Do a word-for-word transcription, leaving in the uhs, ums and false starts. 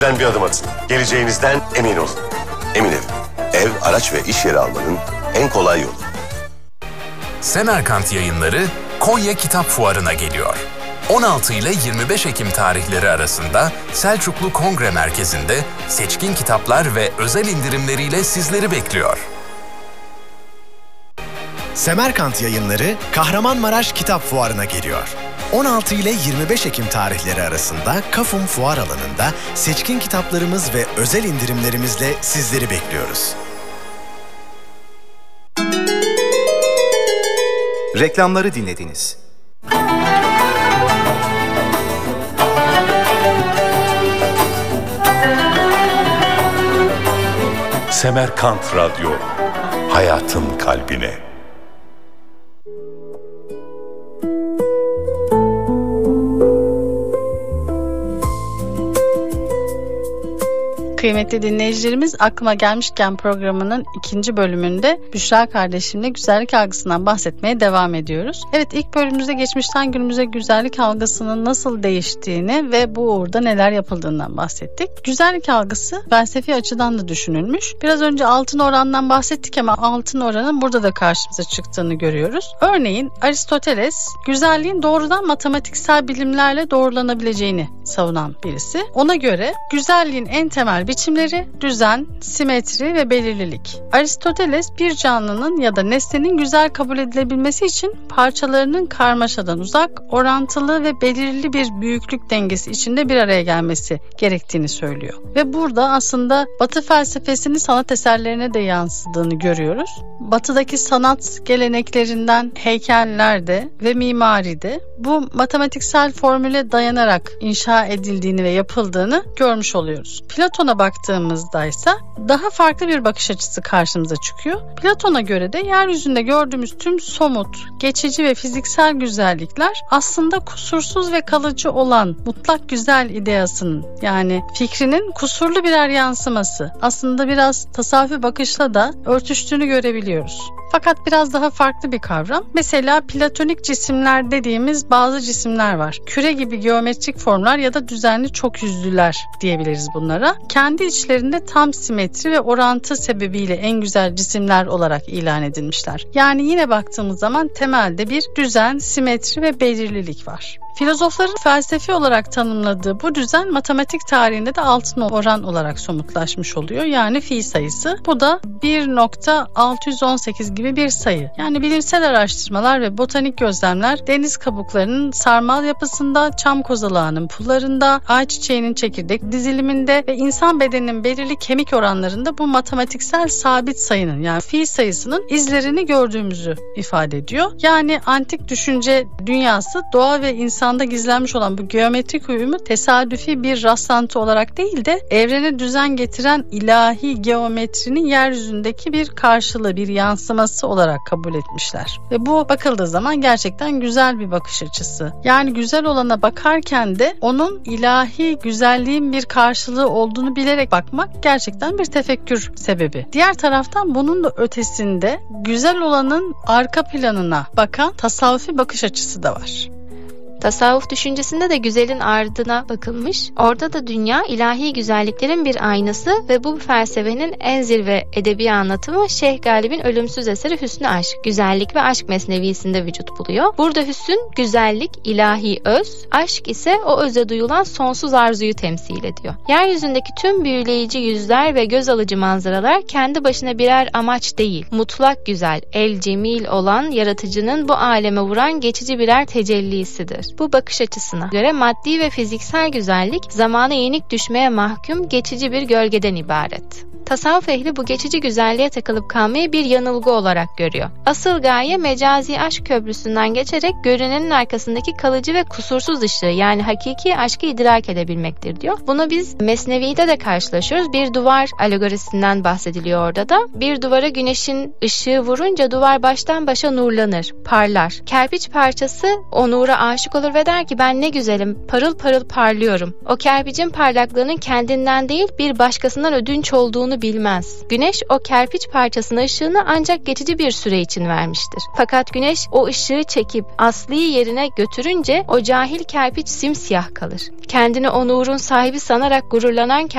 bir adım atın. Geleceğinizden emin olun. Emin Ev. Ev, araç ve iş yeri almanın en kolay yolu. Semerkant Yayınları Konya Kitap Fuarı'na geliyor. on altı ile yirmi beş Ekim tarihleri arasında Selçuklu Kongre Merkezi'nde seçkin kitaplar ve özel indirimleriyle sizleri bekliyor. Semerkant Yayınları Kahramanmaraş Kitap Fuarı'na geliyor. on altı ile yirmi beş Ekim tarihleri arasında Kafum Fuar Alanı'nda seçkin kitaplarımız ve özel indirimlerimizle sizleri bekliyoruz. Reklamları dinlediniz. Semerkant Radyo, hayatın kalbine. Kıymetli dinleyicilerimiz, Aklıma Gelmişken programının ikinci bölümünde Büşra kardeşimle güzellik algısından bahsetmeye devam ediyoruz. Evet, ilk bölümümüzde geçmişten günümüze güzellik algısının nasıl değiştiğini ve bu uğurda neler yapıldığından bahsettik. Güzellik algısı felsefi açıdan da düşünülmüş. Biraz önce altın orandan bahsettik ama altın oranın burada da karşımıza çıktığını görüyoruz. Örneğin Aristoteles güzelliğin doğrudan matematiksel bilimlerle doğrulanabileceğini savunan birisi. Ona göre güzelliğin en temel biçimleri düzen, simetri ve belirlilik. Aristoteles bir canlının ya da nesnenin güzel kabul edilebilmesi için parçalarının karmaşadan uzak, orantılı ve belirli bir büyüklük dengesi içinde bir araya gelmesi gerektiğini söylüyor. Ve burada aslında Batı felsefesinin sanat eserlerine de yansıdığını görüyoruz. Batı'daki sanat geleneklerinden heykellerde ve mimaride bu matematiksel formüle dayanarak inşa edildiğini ve yapıldığını görmüş oluyoruz. Platon'a baktığımızda ise daha farklı bir bakış açısı karşımıza çıkıyor. Platon'a göre de yeryüzünde gördüğümüz tüm somut, geçici ve fiziksel güzellikler aslında kusursuz ve kalıcı olan mutlak güzel ideasının, yani fikrinin kusurlu birer yansıması. Aslında biraz tasavvufi bakışla da örtüştüğünü görebiliyoruz. Fakat biraz daha farklı bir kavram. Mesela platonik cisimler dediğimiz bazı cisimler var. Küre gibi geometrik formlar ya da düzenli çokyüzlüler diyebiliriz bunlara. Kendi içlerinde tam simetri ve orantı sebebiyle en güzel cisimler olarak ilan edilmişler. Yani yine baktığımız zaman temelde bir düzen, simetri ve belirlilik var. Filozofların felsefi olarak tanımladığı bu düzen matematik tarihinde de altın oran olarak somutlaşmış oluyor. Yani fi sayısı. Bu da bir nokta altı yüz on sekiz gibi bir sayı. Yani bilimsel araştırmalar ve botanik gözlemler deniz kabuklarının sarmal yapısında, çam kozalağının pullarında, ayçiçeğinin çekirdek diziliminde ve insan bedeninin belirli kemik oranlarında bu matematiksel sabit sayının, yani fi sayısının izlerini gördüğümüzü ifade ediyor. Yani antik düşünce dünyası doğa ve insan İnsanda gizlenmiş olan bu geometrik uyumu tesadüfi bir rastlantı olarak değil de evrene düzen getiren ilahi geometrinin yeryüzündeki bir karşılığı, bir yansıması olarak kabul etmişler. Ve bu bakıldığı zaman gerçekten güzel bir bakış açısı. Yani güzel olana bakarken de onun ilahi güzelliğin bir karşılığı olduğunu bilerek bakmak gerçekten bir tefekkür sebebi. Diğer taraftan bunun da ötesinde güzel olanın arka planına bakan tasavvufi bakış açısı da var. Tasavvuf düşüncesinde de güzelin ardına bakılmış. Orada da dünya ilahi güzelliklerin bir aynası ve bu felsefenin en zirve edebi anlatımı Şeyh Galip'in ölümsüz eseri Hüsnü Aşk. Güzellik ve aşk mesnevisinde vücut buluyor. Burada hüsn, güzellik, ilahi öz, aşk ise o öze duyulan sonsuz arzuyu temsil ediyor. Yeryüzündeki tüm büyüleyici yüzler ve göz alıcı manzaralar kendi başına birer amaç değil. Mutlak güzel, el cemil olan yaratıcının bu aleme vuran geçici birer tecellisidir. Bu bakış açısına göre maddi ve fiziksel güzellik zamana yenik düşmeye mahkum geçici bir gölgeden ibaret. Tasavvuf ehli bu geçici güzelliğe takılıp kalmayı bir yanılgı olarak görüyor. Asıl gaye mecazi aşk köprüsünden geçerek görünenin arkasındaki kalıcı ve kusursuz ışığı, yani hakiki aşkı idrak edebilmektir diyor. Bunu biz Mesnevi'de de karşılaşıyoruz. Bir duvar alegorisinden bahsediliyor orada da. Bir duvara güneşin ışığı vurunca duvar baştan başa nurlanır, parlar. Kerpiç parçası o nura aşık olur ve der ki ben ne güzelim, parıl parıl parlıyorum. O kerpicin parlaklığının kendinden değil bir başkasından ödünç olduğunu bilmez. Güneş o kerpiç parçasına ışığını ancak geçici bir süre için vermiştir. Fakat güneş o ışığı çekip asli yerine götürünce o cahil kerpiç simsiyah kalır. Kendini o nurun sahibi sanarak gururlanan